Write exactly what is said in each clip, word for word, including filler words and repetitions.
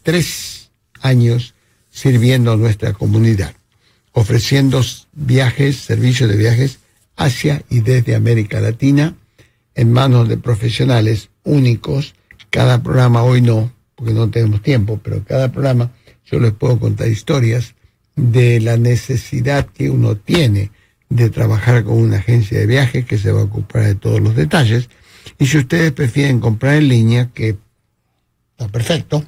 tres años sirviendo a nuestra comunidad, ofreciendo viajes, servicios de viajes hacia y desde América Latina en manos de profesionales únicos. Cada programa, hoy no, porque no tenemos tiempo, pero cada programa yo les puedo contar historias de la necesidad que uno tiene de trabajar con una agencia de viajes que se va a ocupar de todos los detalles. Y si ustedes prefieren comprar en línea, que está perfecto,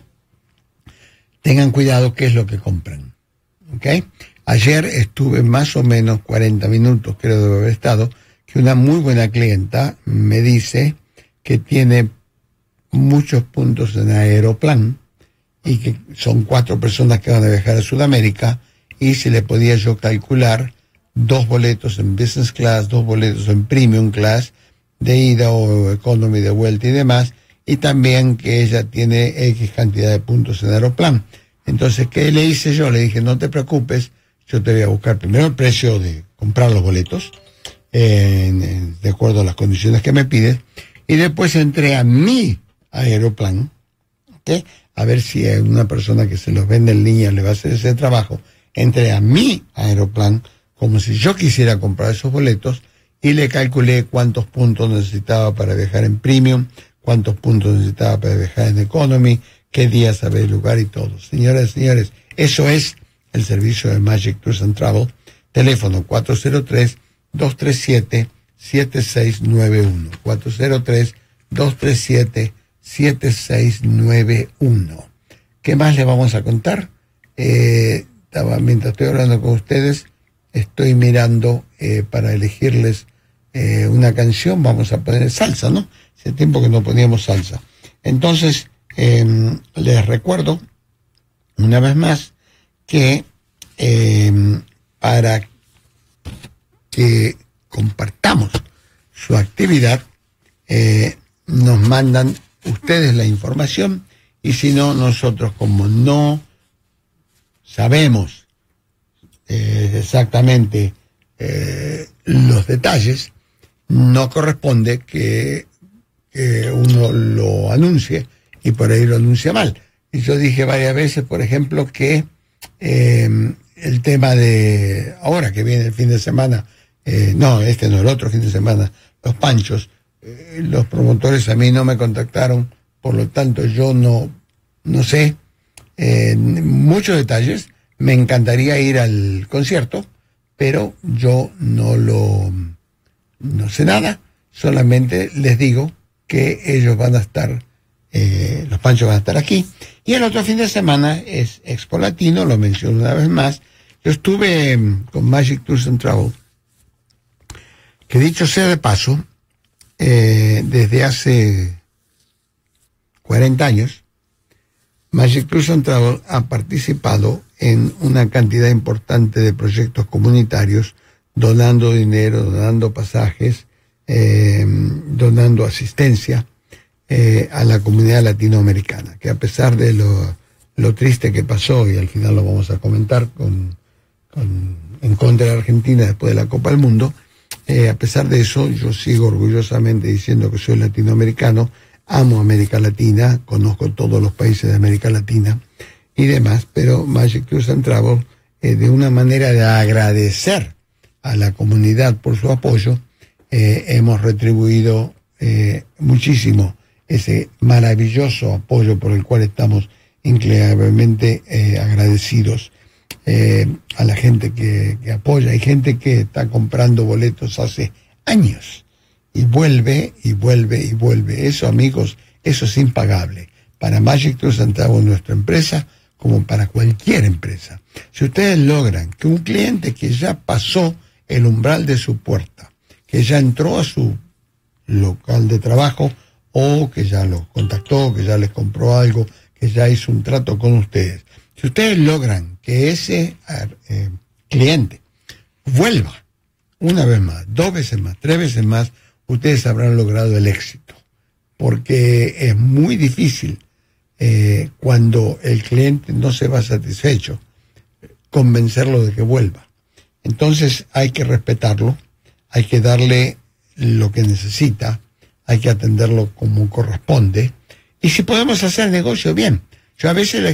tengan cuidado qué es lo que compran. ¿Ok? Ayer estuve más o menos cuarenta minutos, creo de haber estado, que una muy buena clienta me dice que tiene muchos puntos en Aeroplan y que son cuatro personas que van a viajar a Sudamérica, y si le podía yo calcular dos boletos en business class, dos boletos en premium class, de ida o economy de vuelta y demás, y también que ella tiene X cantidad de puntos en Aeroplan. Entonces, ¿qué le hice yo? Le dije, no te preocupes, yo te voy a buscar primero el precio de comprar los boletos, eh, en, en, de acuerdo a las condiciones que me pides, y después entré a mi Aeroplan, ¿okay? A ver si a una persona que se los vende en línea le va a hacer ese trabajo. Entré a mi Aeroplan como si yo quisiera comprar esos boletos y le calculé cuántos puntos necesitaba para viajar en Premium, cuántos puntos necesitaba para viajar en Economy, qué días había lugar y todo. Señoras y señores, eso es el servicio de Magic Tours and Travel. Teléfono cuatro cero tres, dos tres siete, siete seis nueve uno. cuatro cero tres, dos tres siete, siete seis nueve uno. ¿Qué más le vamos a contar? Eh, estaba, mientras estoy hablando con ustedes, estoy mirando eh, para elegirles eh, una canción. Vamos a poner salsa, ¿no? Hace tiempo que no poníamos salsa. Entonces, eh, les recuerdo una vez más que eh, para que compartamos su actividad, eh, nos mandan ustedes la información, y si no, nosotros, como no sabemos eh, exactamente eh, los detalles, no corresponde que, que uno lo anuncie, y por ahí lo anuncia mal. Y yo dije varias veces, por ejemplo, que eh, el tema de ahora que viene el fin de semana, eh, no, este no, el otro fin de semana, los panchos, eh, los promotores a mí no me contactaron, por lo tanto yo no, no sé eh, muchos detalles. Me encantaría ir al concierto, pero yo no lo, no sé nada, solamente les digo que ellos van a estar, eh, los panchos van a estar aquí. Y el otro fin de semana es Expo Latino, lo menciono una vez más. Yo estuve eh, con Magic Tours and Travel, que dicho sea de paso, eh, desde hace cuarenta años, Magic Tours and Travel ha participado en una cantidad importante de proyectos comunitarios, donando dinero, donando pasajes, eh, donando asistencia eh, a la comunidad latinoamericana, que a pesar de lo, lo triste que pasó, y al final lo vamos a comentar con, con, en contra de Argentina después de la Copa del Mundo, eh, a pesar de eso, yo sigo orgullosamente diciendo que soy latinoamericano, amo América Latina, conozco todos los países de América Latina y demás, pero Magic Tours and Travel, eh, de una manera de agradecer a la comunidad por su apoyo, eh, hemos retribuido eh, muchísimo ese maravilloso apoyo por el cual estamos increíblemente eh, agradecidos eh, a la gente que, que apoya. Hay gente que está comprando boletos hace años y vuelve y vuelve y vuelve. Eso, amigos, eso es impagable para Magic Tours and Travel, nuestra empresa, como para cualquier empresa. Si ustedes logran que un cliente que ya pasó el umbral de su puerta, que ya entró a su local de trabajo, o que ya los contactó, que ya les compró algo, que ya hizo un trato con ustedes, si ustedes logran que ese eh, cliente vuelva una vez más, dos veces más, tres veces más, ustedes habrán logrado el éxito, porque es muy difícil eh, cuando el cliente no se va satisfecho convencerlo de que vuelva. Entonces hay que respetarlo, hay que darle lo que necesita, hay que atenderlo como corresponde, y si podemos hacer negocio, bien. Yo a veces